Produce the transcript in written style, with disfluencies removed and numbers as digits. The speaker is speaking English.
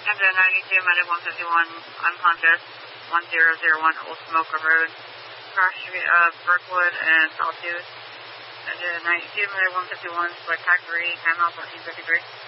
Engine 92, Medic 151, unconscious, 1001 Old Smoker Road, Cross Street of Brookwood and Sawtooth. Engine 92, Medic 151, select taxi, time out 1453.